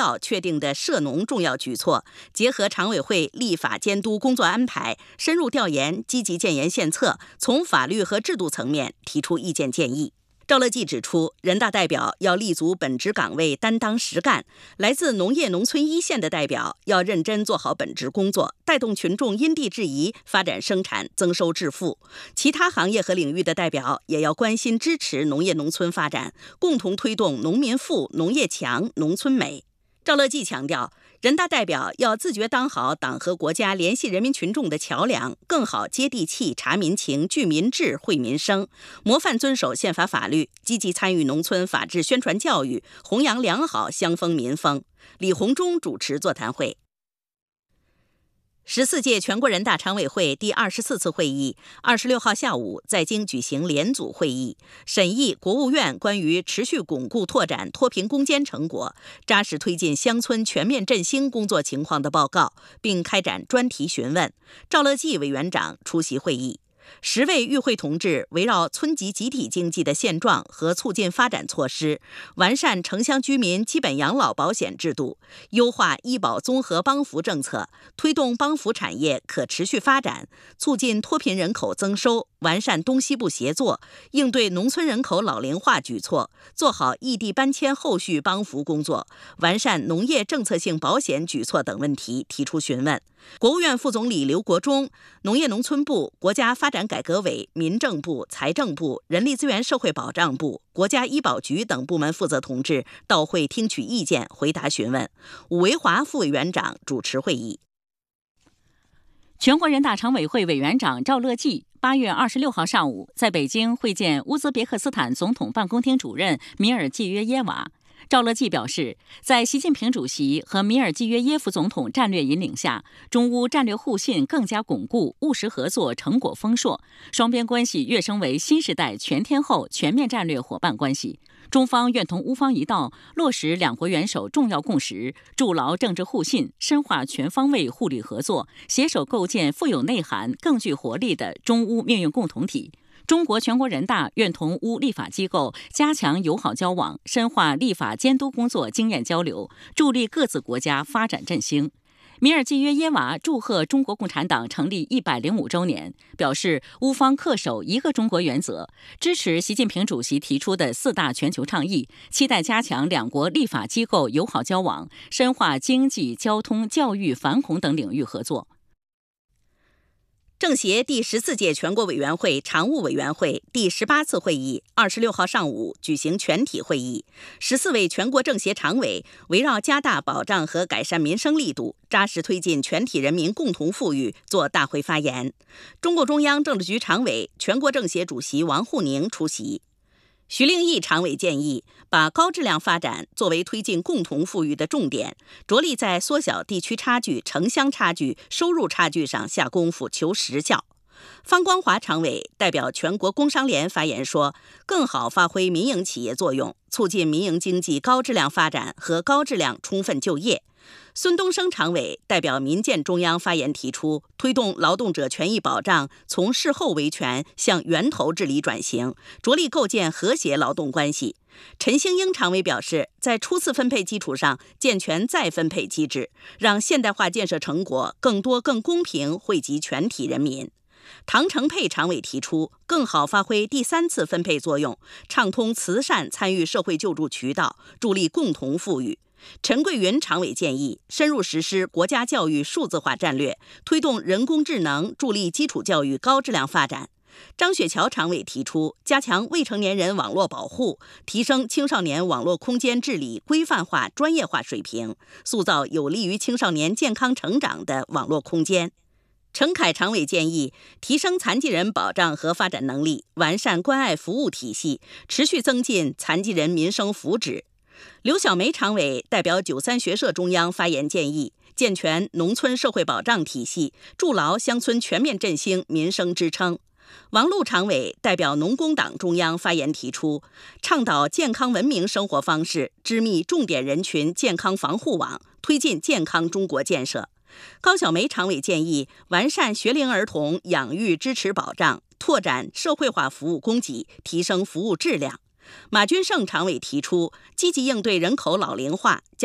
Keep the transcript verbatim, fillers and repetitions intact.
要确定的涉农重要举措，结合常委会立法监督工作安排，深入调研，积极建言献策，从法律和制度层面提出意见建议。赵乐际指出，人大代表要立足本职岗位，担当实干；来自农业农村一线的代表要认真做好本职工作，带动群众因地制宜发展生产，增收致富。其他行业和领域的代表也要关心支持农业农村发展，共同推动农民富、农业强、农村美。赵乐际强调，人大代表要自觉当好党和国家联系人民群众的桥梁，更好接地气、察民情、聚民智、惠民生，模范遵守宪法法律，积极参与农村法治宣传教育，弘扬良好乡风民风。李鸿忠主持座谈会。十四届全国人大常委会第二十四次会议二十六号下午在京举行联组会议，审议国务院关于持续巩固拓展脱贫攻坚成果、扎实推进乡村全面振兴工作情况的报告，并开展专题询问。赵乐际委员长出席会议。十位与会同志围绕村级集体经济的现状和促进发展措施，完善城乡居民基本养老保险制度，优化医保综合帮扶政策，推动帮扶产业可持续发展，促进脱贫人口增收，完善东西部协作，应对农村人口老龄化举措，做好异地搬迁后续帮扶工作，完善农业政策性保险举措等问题提出询问。国务院副总理刘国中、农业农村部、国家发展改革委、民政部、财政部、人力资源社会保障部、国家医保局等部门负责同志到会听取意见，回答询问。武维华副委员长主持会议。 全国人大常委会委员长赵乐际八月二十六号上午在北京会见乌兹别克斯坦总统办公厅主任米尔季约耶娃。赵乐际表示，在习近平主席和米尔季约耶夫总统战略引领下，中乌战略互信更加巩固，务实合作成果丰硕，双边关系跃升为新时代全天候全面战略伙伴关系。中方愿同乌方一道，落实两国元首重要共识，筑牢政治互信，深化全方位互利合作，携手构建富有内涵、更具活力的中乌命运共同体。中国全国人大愿同乌立法机构加强友好交往，深化立法监督工作经验交流，助力各自国家发展振兴。米尔季约耶娃祝贺中国共产党成立一百零五周年，表示乌方恪守一个中国原则，支持习近平主席提出的四大全球倡议，期待加强两国立法机构友好交往，深化经济、交通、教育、反恐等领域合作。 政协第十四届全国委员会常务委员会第十八次会议二十六号上午举行全体会议，十四位全国政协常委围绕加大保障和改善民生力度，扎实推进全体人民共同富裕作大会发言。中共中央政治局常委、全国政协主席王沪宁出席。徐令义常委建议，把高质量发展作为推进共同富裕的重点，着力在缩小地区差距、城乡差距、收入差距上下功夫，求实效。方光华常委代表全国工商联发言说，更好发挥民营企业作用，促进民营经济高质量发展和高质量充分就业。孙东升常委代表民建中央发言提出，推动劳动者权益保障从事后维权向源头治理转型，着力构建和谐劳动关系。陈兴英常委表示，在初次分配基础上健全再分配机制，让现代化建设成果更多更公平惠及全体人民。唐成佩常委提出，更好发挥第三次分配作用，畅通慈善参与社会救助渠道，助力共同富裕。陈桂云常委建议，深入实施国家教育数字化战略，推动人工智能，助力基础教育高质量发展。张雪桥常委提出，加强未成年人网络保护，提升青少年网络空间治理规范化、专业化水平，塑造有利于青少年健康成长的网络空间。程凯常委建议，提升残疾人保障和发展能力，完善关爱服务体系，持续增进残疾人民生福祉。刘小梅常委代表九三学社中央发言建议，健全农村社会保障体系，筑牢乡村全面振兴民生支撑。王璐常委代表农工党中央发言提出，倡导健康文明生活方式，织密重点人群健康防护网，推进健康中国建设。高小梅常委建议，完善学龄儿童养育支持保障，拓展社会化服务供给，提升服务质量。马军胜常委提出，积极应对人口老龄化，